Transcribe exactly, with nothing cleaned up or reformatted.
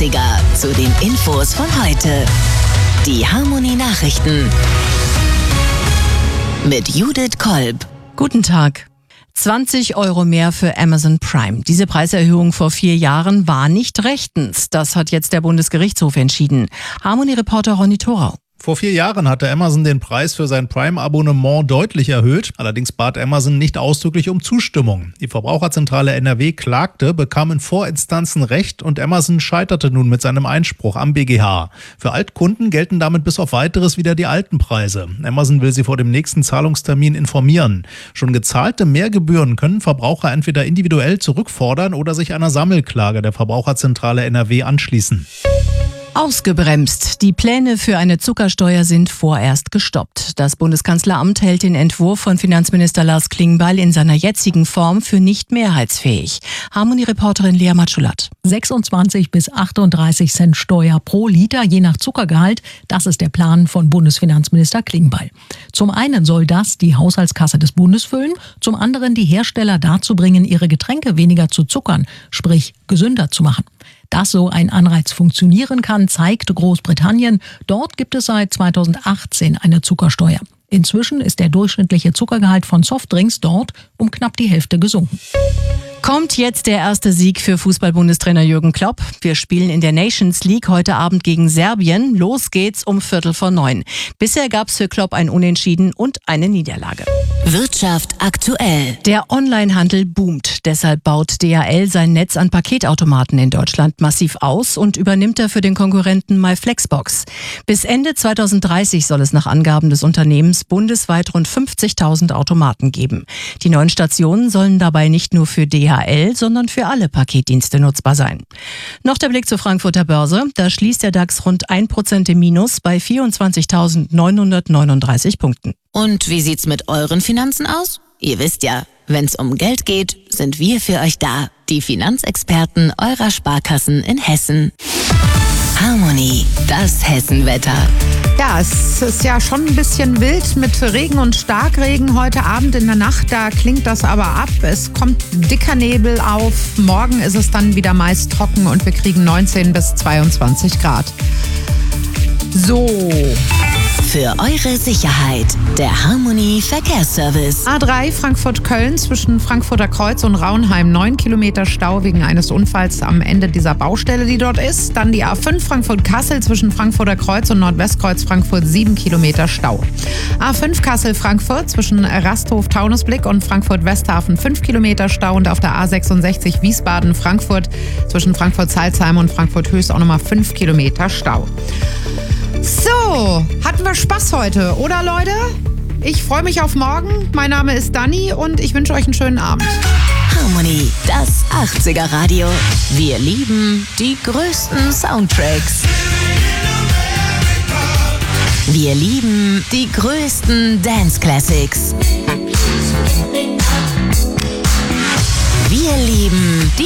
achtziger zu den Infos von heute. Die Harmony Nachrichten mit Judith Kolb. Guten Tag. zwanzig Euro mehr für Amazon Prime. Diese Preiserhöhung vor vier Jahren war nicht rechtens. Das hat jetzt der Bundesgerichtshof entschieden. Harmony-Reporter Ronny Thorau. Vor vier Jahren hatte Amazon den Preis für sein Prime-Abonnement deutlich erhöht. Allerdings bat Amazon nicht ausdrücklich um Zustimmung. Die Verbraucherzentrale N R W klagte, bekam in Vorinstanzen Recht und Amazon scheiterte nun mit seinem Einspruch am B G H. Für Altkunden gelten damit bis auf Weiteres wieder die alten Preise. Amazon will sie vor dem nächsten Zahlungstermin informieren. Schon gezahlte Mehrgebühren können Verbraucher entweder individuell zurückfordern oder sich einer Sammelklage der Verbraucherzentrale N R W anschließen. Ausgebremst. Die Pläne für eine Zuckersteuer sind vorerst gestoppt. Das Bundeskanzleramt hält den Entwurf von Finanzminister Lars Klingbeil in seiner jetzigen Form für nicht mehrheitsfähig. Harmony-Reporterin Lea Matschulat. sechsundzwanzig bis achtunddreißig Cent Steuer pro Liter, je nach Zuckergehalt. Das ist der Plan von Bundesfinanzminister Klingbeil. Zum einen soll das die Haushaltskasse des Bundes füllen, zum anderen die Hersteller dazu bringen, ihre Getränke weniger zu zuckern, sprich gesünder zu machen. Dass so ein Anreiz funktionieren kann, zeigt Großbritannien. Dort gibt es seit zweitausendachtzehn eine Zuckersteuer. Inzwischen ist der durchschnittliche Zuckergehalt von Softdrinks dort um knapp die Hälfte gesunken. Kommt jetzt der erste Sieg für Fußball-Bundestrainer Jürgen Klopp. Wir spielen in der Nations League heute Abend gegen Serbien. Los geht's um Viertel vor neun. Bisher gab's für Klopp ein Unentschieden und eine Niederlage. Wirtschaft aktuell. Der Onlinehandel boomt. Deshalb baut D H L sein Netz an Paketautomaten in Deutschland massiv aus und übernimmt dafür den Konkurrenten MyFlexbox. Bis Ende zweitausenddreißig soll es nach Angaben des Unternehmens bundesweit rund fünfzigtausend Automaten geben. Die neuen Stationen sollen dabei nicht nur für D H L, sondern für alle Paketdienste nutzbar sein. Noch der Blick zur Frankfurter Börse. Da schließt der DAX rund ein Prozent im Minus bei vierundzwanzigtausendneunhundertneununddreißig Punkten. Und wie sieht's mit euren Finanzen aus? Ihr wisst ja, wenn's um Geld geht, sind wir für euch da. Die Finanzexperten eurer Sparkassen in Hessen. Harmony, das Hessenwetter. Ja, es ist ja schon ein bisschen wild mit Regen und Starkregen heute Abend in der Nacht. Da klingt das aber ab. Es kommt dicker Nebel auf. Morgen ist es dann wieder meist trocken und wir kriegen neunzehn bis zweiundzwanzig Grad. So. Für eure Sicherheit, der Harmony Verkehrsservice. A drei Frankfurt-Köln zwischen Frankfurter Kreuz und Raunheim. neun Kilometer Stau wegen eines Unfalls am Ende dieser Baustelle, die dort ist. Dann die A fünf Frankfurt-Kassel zwischen Frankfurter Kreuz und Nordwestkreuz Frankfurt. sieben Kilometer Stau. A fünf Kassel-Frankfurt zwischen Rasthof-Taunusblick und Frankfurt-Westhafen. fünf Kilometer Stau. Und auf der A sechsundsechzig Wiesbaden-Frankfurt zwischen Frankfurt-Salzheim und Frankfurt-Höchst auch nochmal fünf Kilometer Stau. So, hatten wir Spaß heute, oder Leute? Ich freue mich auf morgen. Mein Name ist Dani und ich wünsche euch einen schönen Abend. Harmony, das achtziger Radio. Wir lieben die größten Soundtracks. Wir lieben die größten Dance Classics. Wir lieben die